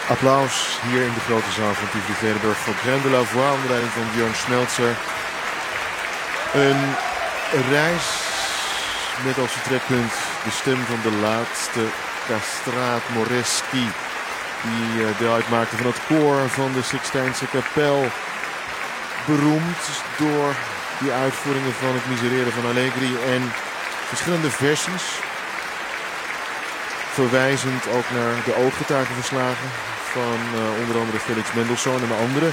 Applaus hier in de grote zaal van Tivoli Vredenburg voor Grain de la Voix onder leiding van Björn Smeltzer. Een reis met als trekpunt de stem van de laatste castraat Moreschi. Die deel uitmaakte van het koor van de Sixtijnse kapel. Beroemd door die uitvoeringen van het Miserere van Allegri en verschillende versies. Verwijzend ook naar de ooggetuigenverslagen van onder andere Felix Mendelssohn en andere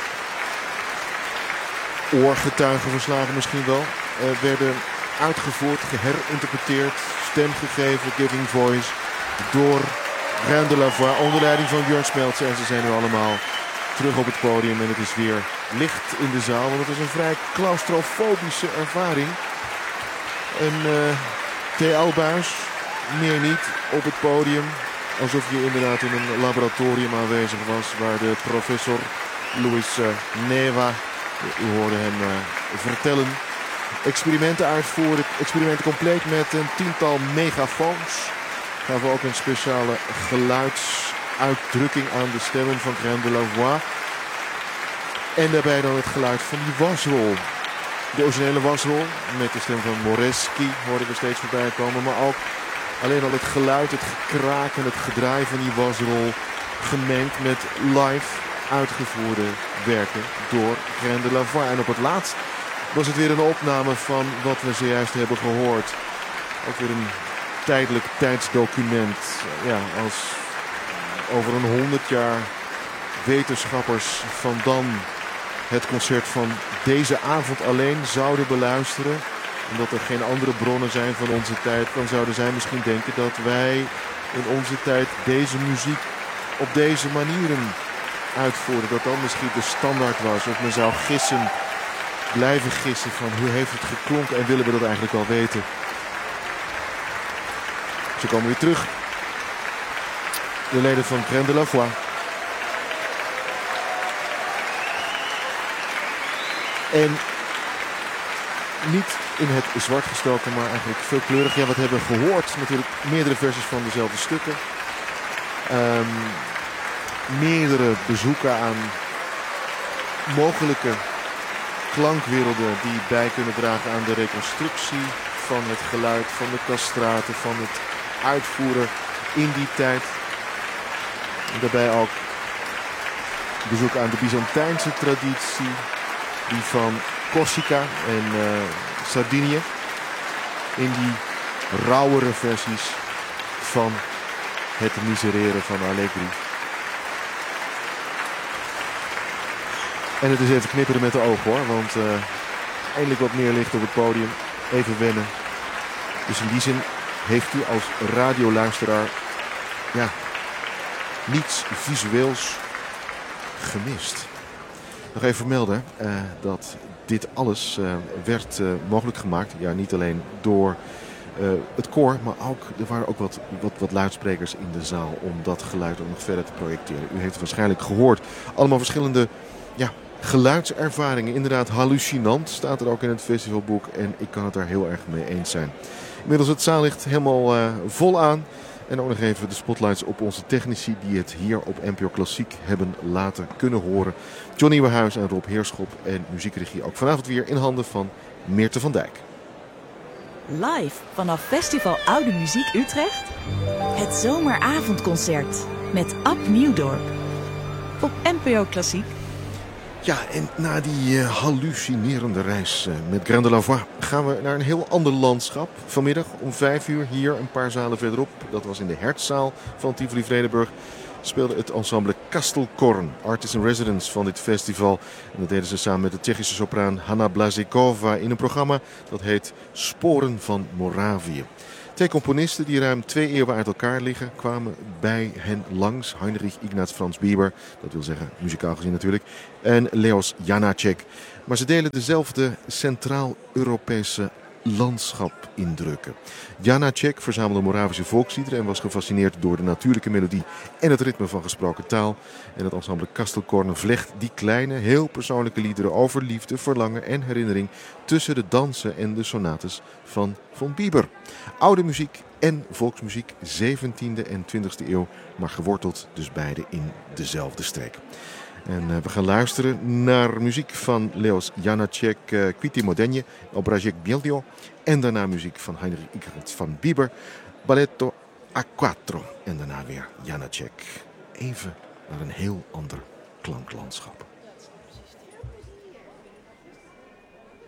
oorgetuigenverslagen misschien wel. Werden uitgevoerd, geherinterpreteerd, stem gegeven, giving voice door Grain de la Voix onder leiding van Björn Smeltzer. En ze zijn nu allemaal terug op het podium en het is weer licht in de zaal, want het is een vrij claustrofobische ervaring. Een TL-buis, meer niet, op het podium. Alsof je inderdaad in een laboratorium aanwezig was waar de professor Luis Neva, u hoorde hem vertellen, experimenten uitvoerde. Experimenten compleet met een 10-tal megafoons. Gaven ook een speciale geluidsuitdrukking aan de stemmen van Grain de la Voix. En daarbij dan het geluid van die wasrol. De originele wasrol met de stem van Moreschi hoorden we steeds voorbij komen. Maar ook alleen al het geluid, het gekraak en het gedraai van die wasrol gemengd met live uitgevoerde werken door Grain de la Voix. En op het laatst was het weer een opname van wat we zojuist hebben gehoord. Ook weer een tijdelijk tijdsdocument. Ja, als over een 100 jaar wetenschappers van dan het concert van deze avond alleen zouden beluisteren. En dat er geen andere bronnen zijn van onze tijd. Dan zouden zij misschien denken dat wij in onze tijd deze muziek op deze manieren uitvoerden. Dat dan misschien de standaard was. Of men zou gissen, blijven gissen van hoe heeft het geklonken en willen we dat eigenlijk al weten. Ze komen weer terug. De leden van Grain de la Voix. En niet in het zwart gestoken, maar eigenlijk veelkleurig. Ja, wat hebben we gehoord? Natuurlijk meerdere versies van dezelfde stukken. Meerdere bezoeken aan mogelijke klankwerelden die bij kunnen dragen aan de reconstructie van het geluid, van de castraten, van het uitvoeren in die tijd. En daarbij ook bezoeken aan de Byzantijnse traditie, die van Corsica en Sardinië, in die rauwere versies van het Miserere van Allegri. En het is even knipperen met de ogen hoor, want eindelijk wat meer licht op het podium, even wennen. Dus in die zin heeft u als radioluisteraar niets visueels gemist. Nog even vermelden dat dit alles werd mogelijk gemaakt. Ja, niet alleen door het koor, maar ook, er waren ook wat luidsprekers in de zaal om dat geluid ook nog verder te projecteren. U heeft het waarschijnlijk gehoord. Allemaal verschillende geluidservaringen. Inderdaad hallucinant staat er ook in het festivalboek en ik kan het daar heel erg mee eens zijn. Inmiddels het zaallicht helemaal vol aan. En ook nog even de spotlights op onze technici die het hier op NPO Klassiek hebben laten kunnen horen. Johnny Wehuis en Rob Heerschop en muziekregie ook vanavond weer in handen van Meerte van Dijk. Live vanaf Festival Oude Muziek Utrecht. Het zomeravondconcert met Ab Nieuwdorp. Op NPO Klassiek. Ja, en na die hallucinerende reis met Grain de la Voix gaan we naar een heel ander landschap. Vanmiddag om 5 uur hier een paar zalen verderop. Dat was in de Hertzzaal van Tivoli Vredenburg. Speelde het ensemble Kastelkorn, artist in residence van dit festival. En dat deden ze samen met de Tsjechische sopraan Hanna Blazikova in een programma dat heet Sporen van Moravië. 2 componisten die ruim 2 eeuwen uit elkaar liggen kwamen bij hen langs. Heinrich Ignaz Franz Bieber, dat wil zeggen muzikaal gezien natuurlijk, en Leos Janáček. Maar ze delen dezelfde Centraal-Europese landschapindrukken. Janáček verzamelde Moravische volksliederen en was gefascineerd door de natuurlijke melodie en het ritme van gesproken taal. En het ensemble Kastelkorn vlecht die kleine, heel persoonlijke liederen over liefde, verlangen en herinnering tussen de dansen en de sonates van Bieber. Oude muziek en volksmuziek, 17e en 20e eeuw, maar geworteld dus beide in dezelfde streek. En we gaan luisteren naar muziek van Leos Janáček, Quiti Modenje, Obražek Bjeldio. En daarna muziek van Heinrich Ignaz van Bieber, Balletto a Quattro. En daarna weer Janáček. Even naar een heel ander klanklandschap.